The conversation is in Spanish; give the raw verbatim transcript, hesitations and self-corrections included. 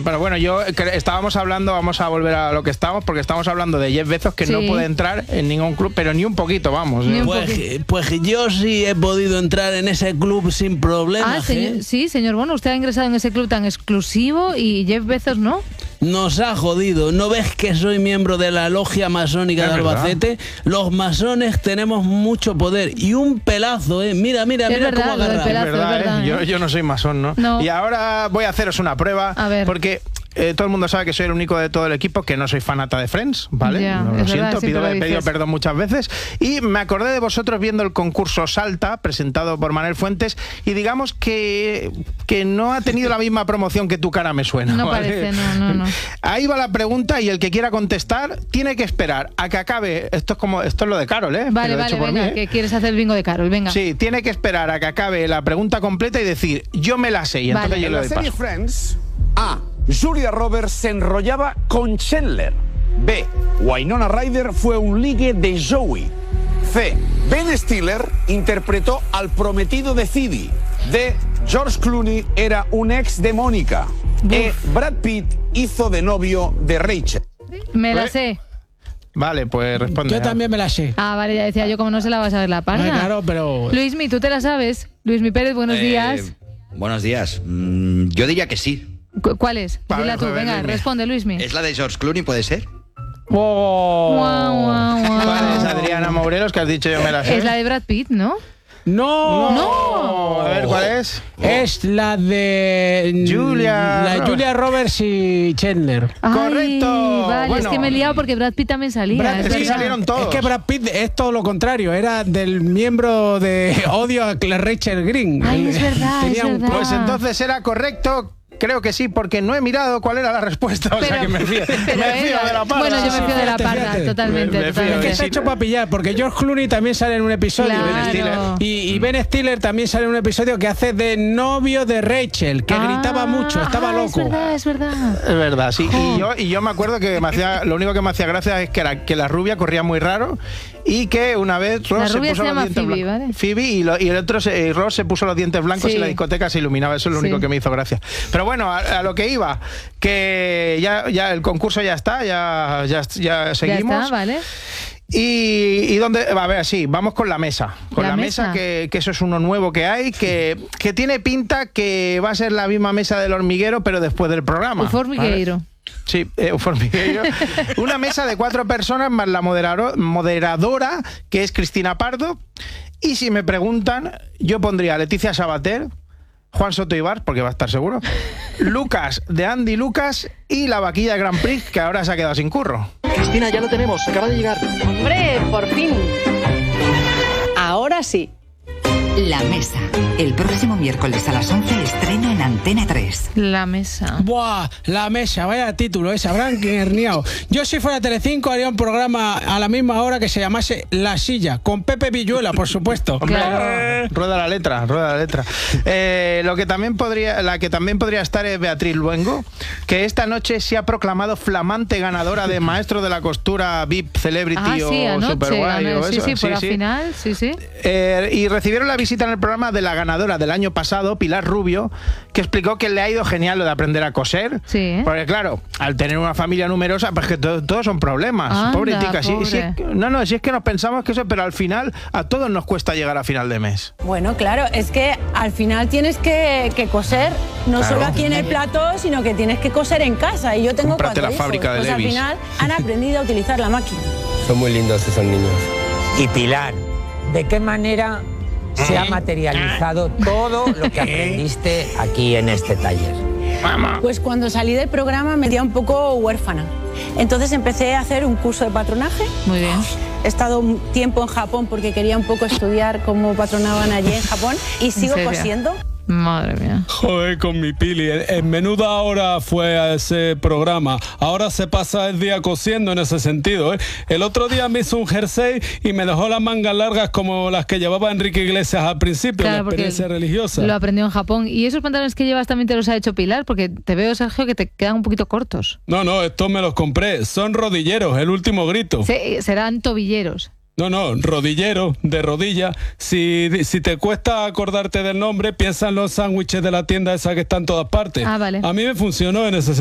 Pero bueno, yo estábamos hablando, vamos a volver a lo que estábamos, porque estamos hablando de Jeff Bezos, que sí. no puede entrar en ningún club, pero ni un poquito, vamos. Ni ¿eh? un pues, poquito. pues yo sí he podido entrar en ese club sin problemas. Ah, señor, ¿eh? sí, señor Bono, usted ha ingresado en ese club tan exclusivo y Jeff Bezos no. Nos ha jodido. ¿No ves que soy miembro de la logia masónica de Albacete? Los masones tenemos mucho poder y un pelazo, ¿eh? Mira, mira, es mira verdad, cómo agarra. Es verdad, es verdad, ¿eh? ¿eh? Yo, yo no soy masón, ¿no? No. Y ahora voy a haceros una prueba, a ver. porque eh, todo el mundo sabe que soy el único de todo el equipo que no soy fanata de Friends, ¿vale? Ya, no, lo es siento, verdad, pido, lo he pedido dices. perdón muchas veces. Y me acordé de vosotros viendo el concurso Salta, presentado por Manuel Fuentes, y digamos que, que no ha tenido la misma promoción que Tu cara me suena. No ¿vale? parece, no, no, no. Ahí va la pregunta y el que quiera contestar tiene que esperar a que acabe. Esto es como esto es lo de Carol, ¿eh? Vale, Que lo he vale, hecho por venga, mí, ¿eh? que quieres hacer el bingo de Carol, venga. Sí, tiene que esperar a que acabe la pregunta completa y decir, yo me la sé, y entonces Vale. yo En le la doy serie paso. Friends, A. Julia Roberts se enrollaba con Chandler. B. Winona Ryder fue un ligue de Joey. C. Ben Stiller interpretó al prometido de Phoebe. D. George Clooney era un ex de Mónica. E. Brad Pitt hizo de novio de Rachel. Me la ¿Eh? sé. Vale, pues responde. Yo también me la sé. Ah, vale, ya decía yo, como no se la vas a ver la parda. Ay, claro, pero... Luismi, ¿tú te la sabes? Luismi Pérez, buenos Eh, días. Buenos días. Mm, yo diría que sí. Cu- ¿Cuál es? A Dila ver, tú, joder, venga, Luismi. responde, Luismi. ¿Es la de George Clooney, puede ser? Oh. Guau, guau, guau. Vale, es Adriana Morelos, que has dicho yo me la sé. Es la de Brad Pitt, ¿no? No. No. A ver, ¿cuál es? Es la de... Julia La de Roberts. Julia Roberts y Chandler. Ay, Correcto. Vale, Bueno. es que me he liado porque Brad Pitt también salía. Brad es Es que Pitt verdad. salieron todos. Es que Brad Pitt es todo lo contrario. Era del miembro de odio a Rachel Green. Ay, es verdad, Tenía es un- verdad. Pues entonces era correcto. Creo que sí, porque no he mirado cuál era la respuesta. O sea Pero- que me fío, pero me fío era- de la parda. Bueno, yo me fío de la Fíjate, parda, fíjate. totalmente, Me- me fío. totalmente. Que se ha hecho para pillar, porque George Clooney también sale en un episodio. Claro. Ben Stiller. Y, y Ben Stiller también sale en un episodio que hace de novio de Rachel, que Ah, gritaba mucho, estaba ah, loco. Es verdad, es verdad. Es verdad, sí. Jo. Y yo, y yo me acuerdo que me hacía, lo único que me hacía gracia es que, era, que la rubia corría muy raro y que una vez Ross La se rubia puso se los llama dientes Phoebe, blancos. ¿vale? Phoebe y, lo- y el otro, se, y Ross se puso los dientes blancos Sí. y la discoteca se iluminaba. Eso es lo Sí. único que me hizo gracia. Pero bueno, a, a lo que iba, que ya, ya el concurso ya está, ya, ya, ya seguimos. Ya está, ¿vale? Y, y dónde, a ver, sí, vamos con la mesa. Con La la, mesa, mesa. que, que eso es uno nuevo que hay, que, que tiene pinta que va a ser la misma mesa del hormiguero, pero después del programa. Un formigueiro. ¿vale? Sí, eh, un formiguero. Una mesa de cuatro personas más la moderaro- moderadora, que es Cristina Pardo. Y si me preguntan, yo pondría a Leticia Sabater, Juan Soto Ibar, porque va a estar seguro, Lucas de Andy Lucas y la vaquilla Grand Prix, que ahora se ha quedado sin curro. Cristina, ya lo tenemos, acaba de llegar. Hombre, por fin. Ahora sí. La Mesa. El próximo miércoles a las once estreno en Antena tres. La mesa. Buah, la mesa, vaya título ese, habrán herniado. Yo si fuera Telecinco haría un programa a la misma hora que se llamase La Silla, con Pepe Villuela, por supuesto. Hombre, Claro. rueda la letra, rueda la letra. Eh, lo que también podría, la que también podría estar es Beatriz Luengo, que esta noche se ha proclamado flamante ganadora de Maestro de la Costura V I P Celebrity Ah, sí, o anoche. Superguay ganó. o sí, eso. sí, por la final, sí, sí. Eh, y recibieron la visita en el programa de la ganadora del año pasado, Pilar Rubio, que explicó que le ha ido genial lo de aprender a coser. Sí. Porque claro, al tener una familia numerosa, pues que todo- todos son problemas. Anda, Pobre tica. Sí, pobre. sí es que- no, no, si es que nos pensamos que eso, pero al final a todos nos cuesta llegar a final de mes. Bueno, claro, es que al final tienes que, que coser, no Claro. solo aquí en el plató, sino que tienes que coser en casa. Y yo tengo Cómprate cuatro la hijos. fábrica de Pues al Levi's. final han aprendido a utilizar la máquina. Son muy lindos esos niños. Y Pilar, ¿de qué manera se ha materializado todo lo que aprendiste aquí en este taller? Pues cuando salí del programa me sentía un poco huérfana. Entonces empecé a hacer un curso de patronaje. Muy bien. He estado un tiempo en Japón porque quería un poco estudiar cómo patronaban allí en Japón y sigo serio? cosiendo. Madre mía. Joder, con mi Pili. En, en menuda hora fue a ese programa. Ahora se pasa el día cosiendo en ese sentido, ¿eh? El otro día me hizo un jersey y me dejó las mangas largas como las que llevaba Enrique Iglesias al principio, Claro, la porque experiencia religiosa. Lo aprendió en Japón. ¿Y esos pantalones que llevas también te los ha hecho Pilar? Porque te veo, Sergio, que te quedan un poquito cortos. No, no, estos me los compré. Son rodilleros, el último grito. Se- serán tobilleros. No, no, rodillero, de rodilla. Si, si te cuesta acordarte del nombre, piensa en los sándwiches de la tienda esa que está en todas partes. Ah, vale. A mí me funcionó en ese sentido.